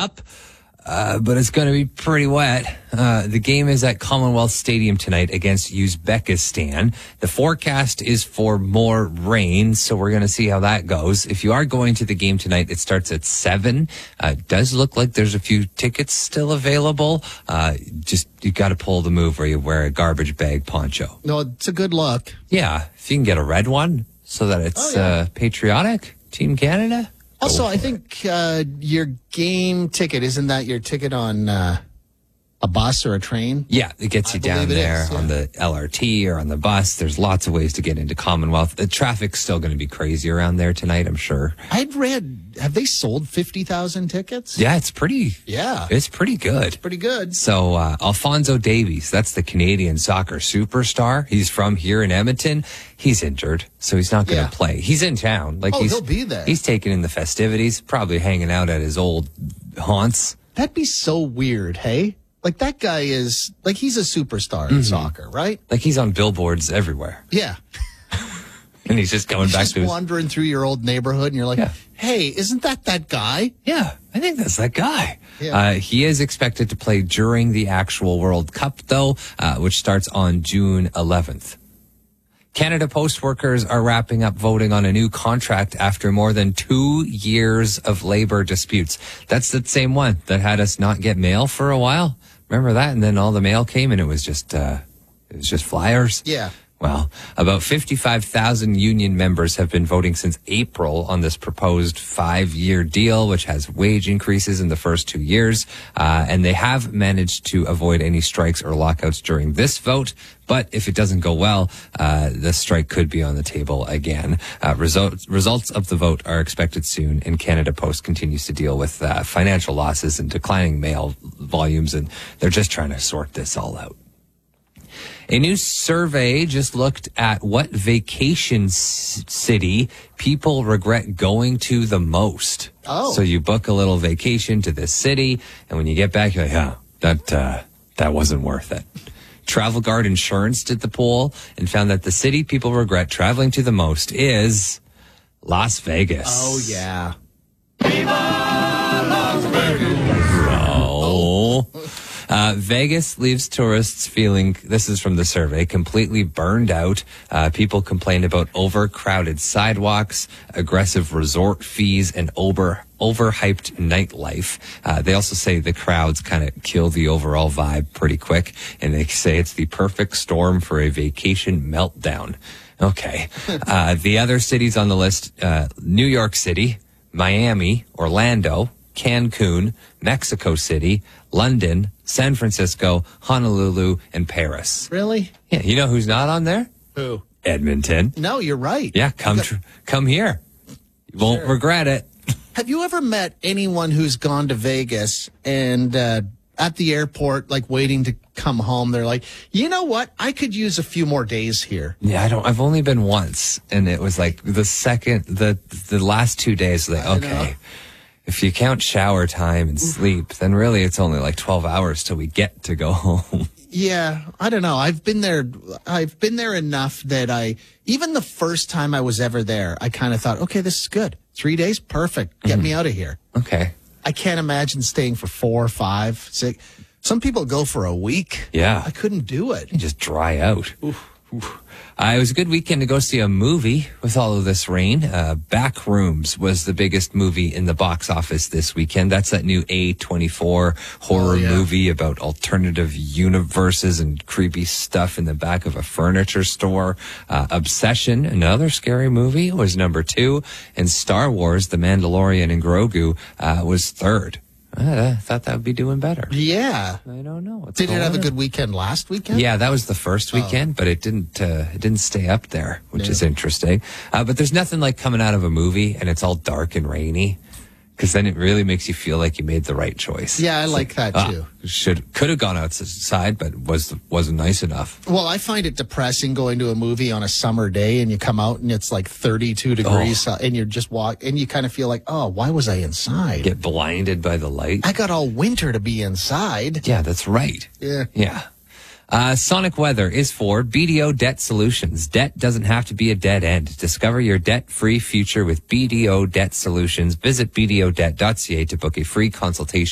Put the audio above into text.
Cup. But it's going to be pretty wet. The game is at Commonwealth Stadium tonight against Uzbekistan. The forecast is for more rain, so we're going to see how that goes. If you are going to the game tonight, it starts at 7. It does look like there's a few tickets still available. Just you got to pull the move where you wear a garbage bag poncho. No, it's a good look. Yeah, if you can get a red one so that it's patriotic, Team Canada. Also, I think your game ticket, isn't that your ticket on a bus or a train? Yeah, it gets you down there on the LRT or on the bus. There's lots of ways to get into Commonwealth. The traffic's still going to be crazy around there tonight, I'm sure. I'd read, have they sold 50,000 tickets? Yeah, it's pretty good. Pretty good. So Alphonso Davies, that's the Canadian soccer superstar. He's from here in Edmonton. He's injured, so he's not going to play. He's in town. He'll be there. He's taking in the festivities, probably hanging out at his old haunts. That'd be so weird, hey? Like, that guy is, like, he's a superstar in soccer, right? Like, he's on billboards everywhere. Yeah. And he's just going back to his... wandering through your old neighborhood, and you're like, hey, isn't that guy? Yeah, I think that's that guy. Yeah. He is expected to play during the actual World Cup, though, which starts on June 11th. Canada Post workers are wrapping up voting on a new contract after more than 2 years of labor disputes. That's the same one that had us not get mail for a while. Remember that? And then all the mail came and it was just flyers. Yeah. Well, about 55,000 union members have been voting since April on this proposed 5-year deal, which has wage increases in the first 2 years. And they have managed to avoid any strikes or lockouts during this vote. But if it doesn't go well, the strike could be on the table again. Results of the vote are expected soon, and Canada Post continues to deal with financial losses and declining mail volumes, and they're just trying to sort this all out. A new survey just looked at what vacation city people regret going to the most. Oh. So you book a little vacation to this city, and when you get back, you're like, that wasn't worth it. Travel Guard Insurance did the poll and found that the city people regret traveling to the most is Las Vegas. Oh, yeah. Viva Las Vegas. Vegas leaves tourists feeling, this is from the survey, completely burned out. People complained about overcrowded sidewalks, aggressive resort fees, and overhyped nightlife. They also say the crowds kind of kill the overall vibe pretty quick, and they say it's the perfect storm for a vacation meltdown. Okay. The other cities on the list, New York City, Miami, Orlando, Cancun, Mexico City, London, San Francisco, Honolulu, and Paris. Really? Yeah. You know who's not on there? Who? Edmonton. No, you're right. Yeah, come here. You won't regret it. Have you ever met anyone who's gone to Vegas and at the airport, like waiting to come home, they're like, you know what? I could use a few more days here. Yeah, I've only been once, and it was like the last 2 days, like, okay. If you count shower time and sleep, then really it's only like 12 hours till we get to go home. Yeah, I don't know. I've been there enough that even the first time I was ever there, I kind of thought, okay, this is good. 3 days, perfect. Get me out of here. Okay. I can't imagine staying for 4, 5, 6. Some people go for a week. Yeah. I couldn't do it. You just dry out. Oof. It was a good weekend to go see a movie with all of this rain. Backrooms was the biggest movie in the box office this weekend. That's that new A24 horror movie about alternative universes and creepy stuff in the back of a furniture store. Obsession, another scary movie, was number 2. And Star Wars, The Mandalorian and Grogu, was 3rd. I thought that would be doing better. Yeah. I don't know. Did it have a good weekend last weekend? Yeah, that was the first weekend, but it didn't stay up there, which is interesting. But there's nothing like coming out of a movie and it's all dark and rainy, because then it really makes you feel like you made the right choice. Yeah, I like that too. Could have gone outside, but wasn't nice enough. Well, I find it depressing going to a movie on a summer day and you come out and it's like 32 degrees and you're just and you kind of feel like, oh, why was I inside? Get blinded by the light. I got all winter to be inside. Yeah, that's right. Yeah. Sonic Weather is for BDO Debt Solutions. Debt doesn't have to be a dead end. Discover your debt-free future with BDO Debt Solutions. Visit bdodebt.ca to book a free consultation.